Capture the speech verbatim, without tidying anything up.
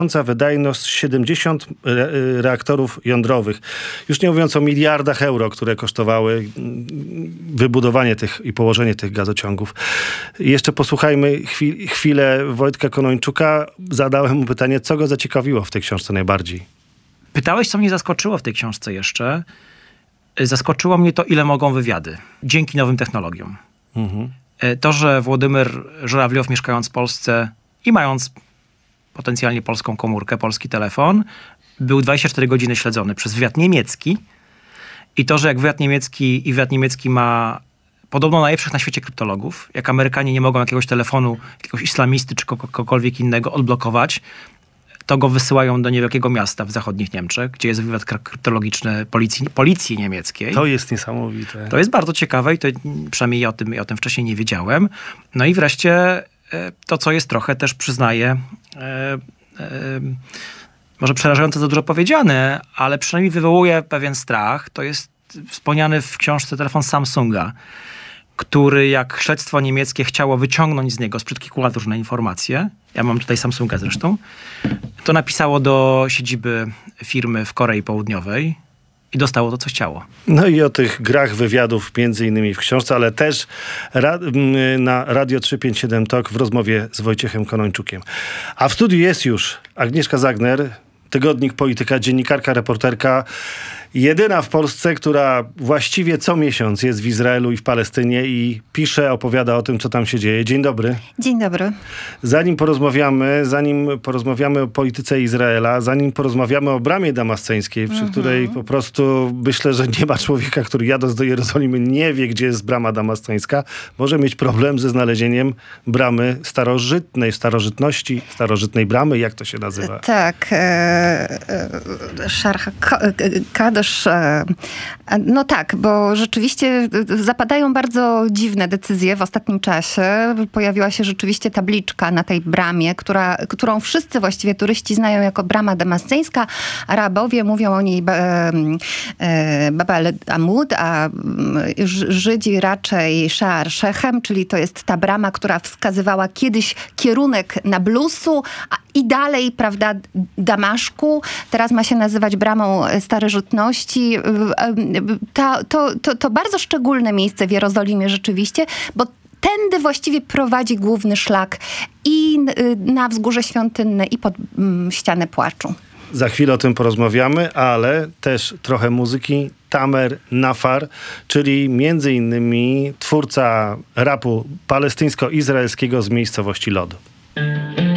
wydajność siedemdziesiąt reaktorów jądrowych. Już nie mówiąc o miliardach euro, które kosztowały wybudowanie tych i położenie tych gazociągów. Jeszcze posłuchajmy chwil, chwilę Wojtka Konończuka. Zadałem mu pytanie, co go zaciekawiło w tej książce najbardziej. Pytałeś, co mnie zaskoczyło w tej książce jeszcze. Zaskoczyło mnie to, ile mogą wywiady. Dzięki nowym technologiom. Mhm. To, że Władimir Żurawiow, mieszkając w Polsce i mając potencjalnie polską komórkę, polski telefon, był dwadzieścia cztery godziny śledzony przez wywiad niemiecki. I to, że jak wywiad niemiecki i wywiad niemiecki ma podobno najlepszych na świecie kryptologów, jak Amerykanie nie mogą jakiegoś telefonu, jakiegoś islamisty czy kogokolwiek innego odblokować, to go wysyłają do niewielkiego miasta w zachodnich Niemczech, gdzie jest wywiad kryptologiczny policji, policji niemieckiej. To jest niesamowite. To jest bardzo ciekawe i to przynajmniej ja o tym, ja o tym wcześniej nie wiedziałem. No i wreszcie to, co jest trochę też, przyznaję, e, e, może przerażająco za dużo powiedziane, ale przynajmniej wywołuje pewien strach. To jest wspomniany w książce telefon Samsunga, który jak śledztwo niemieckie chciało wyciągnąć z niego sprzed kilku lat różne informacje, ja mam tutaj Samsunga zresztą, to napisało do siedziby firmy w Korei Południowej i dostało to, co chciało. No i o tych grach wywiadów między innymi w książce, ale też ra- na Radio trzysta pięćdziesiąt siedem Talk w rozmowie z Wojciechem Konończukiem. A w studiu jest już Agnieszka Zagner, tygodnik Polityka, dziennikarka, reporterka, jedyna w Polsce, która właściwie co miesiąc jest w Izraelu i w Palestynie i pisze, opowiada o tym, co tam się dzieje. Dzień dobry. Dzień dobry. Zanim porozmawiamy, zanim porozmawiamy o polityce Izraela, zanim porozmawiamy o bramie damasceńskiej, przy mm-hmm. której po prostu myślę, że nie ma człowieka, który jadąc do Jerozolimy nie wie, gdzie jest brama damasceńska, może mieć problem ze znalezieniem bramy starożytnej, starożytności, starożytnej bramy, jak to się nazywa? Tak. E, e, Szarcha Kadosz. No tak, bo rzeczywiście zapadają bardzo dziwne decyzje w ostatnim czasie. Pojawiła się rzeczywiście tabliczka na tej bramie, która, którą wszyscy właściwie turyści znają jako brama damasceńska. Arabowie mówią o niej Bab al-Amud, a Żydzi raczej Sha'ar Shechem, czyli to jest ta brama, która wskazywała kiedyś kierunek Nablusu, a i dalej, prawda, Damaszku. Teraz ma się nazywać bramą starożytności. To, to, to, to bardzo szczególne miejsce w Jerozolimie rzeczywiście, bo tędy właściwie prowadzi główny szlak i na Wzgórze Świątynne, i pod mm, ścianę płaczu. Za chwilę o tym porozmawiamy, ale też trochę muzyki. Tamer Nafar, czyli między innymi twórca rapu palestyńsko-izraelskiego z miejscowości Lod.